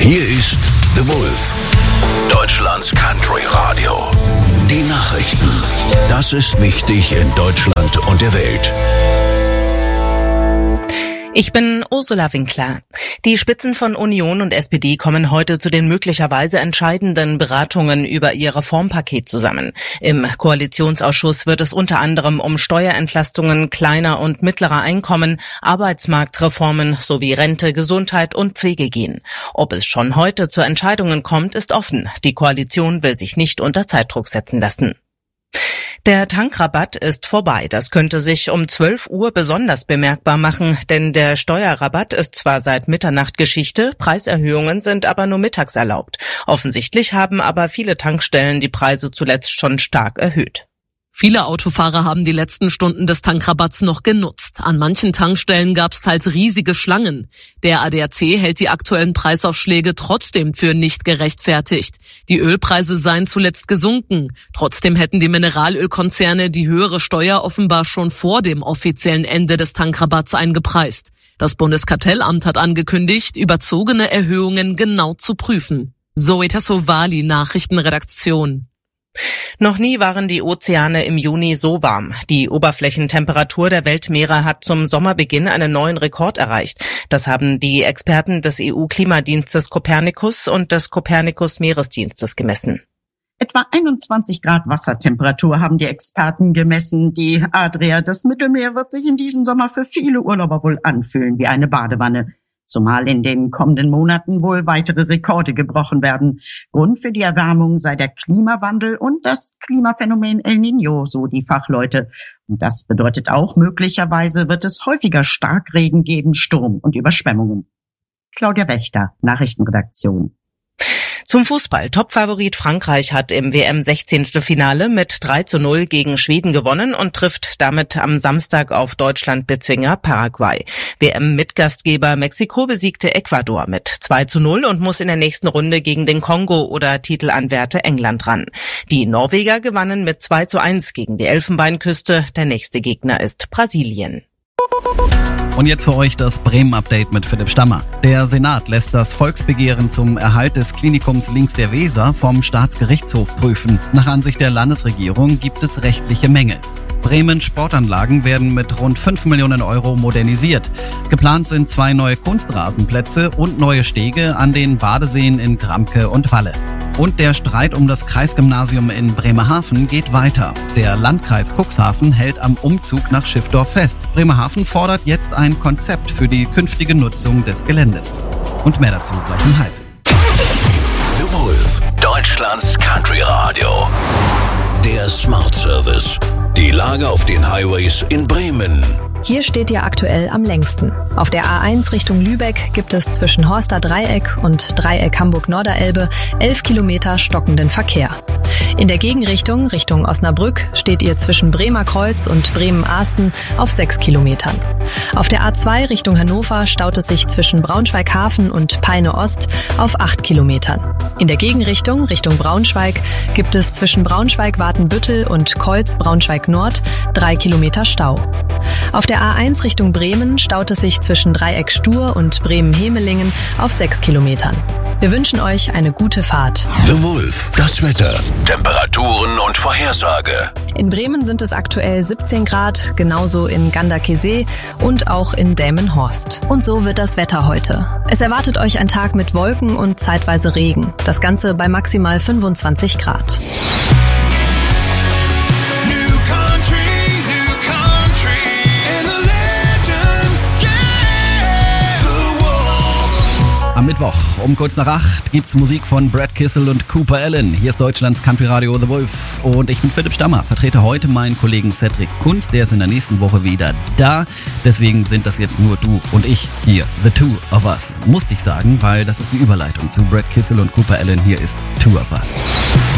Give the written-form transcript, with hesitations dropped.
Hier ist The Wolf, Deutschlands Country Radio. Die Nachrichten. Das ist wichtig in Deutschland und der Welt. Ich bin Ursula Winkler. Die Spitzen von Union und SPD kommen heute zu den möglicherweise entscheidenden Beratungen über ihr Reformpaket zusammen. Im Koalitionsausschuss wird es unter anderem um Steuerentlastungen kleiner und mittlerer Einkommen, Arbeitsmarktreformen sowie Rente, Gesundheit und Pflege gehen. Ob es schon heute zu Entscheidungen kommt, ist offen. Die Koalition will sich nicht unter Zeitdruck setzen lassen. Der Tankrabatt ist vorbei. Das könnte sich um 12 Uhr besonders bemerkbar machen, denn der Steuerrabatt ist zwar seit Mitternacht Geschichte, Preiserhöhungen sind aber nur mittags erlaubt. Offensichtlich haben aber viele Tankstellen die Preise zuletzt schon stark erhöht. Viele Autofahrer haben die letzten Stunden des Tankrabatts noch genutzt. An manchen Tankstellen gab es teils riesige Schlangen. Der ADAC hält die aktuellen Preisaufschläge trotzdem für nicht gerechtfertigt. Die Ölpreise seien zuletzt gesunken. Trotzdem hätten die Mineralölkonzerne die höhere Steuer offenbar schon vor dem offiziellen Ende des Tankrabatts eingepreist. Das Bundeskartellamt hat angekündigt, überzogene Erhöhungen genau zu prüfen. Zoe Tassovali, Nachrichtenredaktion. Noch nie waren die Ozeane im Juni so warm. Die Oberflächentemperatur der Weltmeere hat zum Sommerbeginn einen neuen Rekord erreicht. Das haben die Experten des EU-Klimadienstes Copernicus und des Copernicus-Meeresdienstes gemessen. Etwa 21 Grad Wassertemperatur haben die Experten gemessen. Die Adria, das Mittelmeer, wird sich in diesem Sommer für viele Urlauber wohl anfühlen wie eine Badewanne. Zumal in den kommenden Monaten wohl weitere Rekorde gebrochen werden. Grund für die Erwärmung sei der Klimawandel und das Klimaphänomen El Niño, so die Fachleute. Und das bedeutet auch, möglicherweise wird es häufiger Starkregen geben, Sturm und Überschwemmungen. Claudia Wächter, Nachrichtenredaktion. Zum Fußball. Topfavorit Frankreich hat im WM-16. mit 3:0 gegen Schweden gewonnen und trifft damit am Samstag auf Deutschland-Bezwinger Paraguay. WM-Mitgastgeber Mexiko besiegte Ecuador mit 2:0 und muss in der nächsten Runde gegen den Kongo oder Titelanwärter England ran. Die Norweger gewannen mit 2:1 gegen die Elfenbeinküste. Der nächste Gegner ist Brasilien. Und jetzt für euch das Bremen-Update mit Philipp Stammer. Der Senat lässt das Volksbegehren zum Erhalt des Klinikums links der Weser vom Staatsgerichtshof prüfen. Nach Ansicht der Landesregierung gibt es rechtliche Mängel. Bremens Sportanlagen werden mit rund 5 Millionen Euro modernisiert. Geplant sind 2 neue Kunstrasenplätze und neue Stege an den Badeseen in Gramke und Walle. Und der Streit um das Kreisgymnasium in Bremerhaven geht weiter. Der Landkreis Cuxhaven hält am Umzug nach Schiffdorf fest. Bremerhaven fordert jetzt ein Konzept für die künftige Nutzung des Geländes. Und mehr dazu gleich um 12:30. The Wolf, Deutschlands Country Radio. Der Smart Service. Die Lage auf den Highways in Bremen. Hier steht ihr aktuell am längsten. Auf der A1 Richtung Lübeck gibt es zwischen Horster Dreieck und Dreieck Hamburg-Norderelbe 11 Kilometer stockenden Verkehr. In der Gegenrichtung, Richtung Osnabrück, steht ihr zwischen Bremer Kreuz und Bremen-Ahsten auf 6 Kilometern. Auf der A2 Richtung Hannover staut es sich zwischen Braunschweig-Hafen und Peine-Ost auf 8 Kilometern. In der Gegenrichtung, Richtung Braunschweig, gibt es zwischen Braunschweig-Watenbüttel und Kreuz-Braunschweig-Nord 3 Kilometer Stau. Auf der A1 Richtung Bremen staut es sich zwischen Dreieck Stur und Bremen-Hemelingen auf 6 Kilometern. Wir wünschen euch eine gute Fahrt. The Wolf, das Wetter, Temperaturen und Vorhersage. In Bremen sind es aktuell 17 Grad, genauso in Ganderkesee und auch in Delmenhorst. Und so wird das Wetter heute. Es erwartet euch ein Tag mit Wolken und zeitweise Regen. Das Ganze bei maximal 25 Grad. Am Mittwoch um kurz nach 8 gibt's Musik von Brad Kissel und Cooper Allen. Hier ist Deutschlands Country Radio The Wolf und ich bin Philipp Stammer, vertrete heute meinen Kollegen Cedric Kunz, der ist in der nächsten Woche wieder da. Deswegen sind das jetzt nur du und ich hier, The Two of Us. Musste ich sagen, weil das ist die Überleitung zu Brad Kissel und Cooper Allen. Hier ist Two of Us.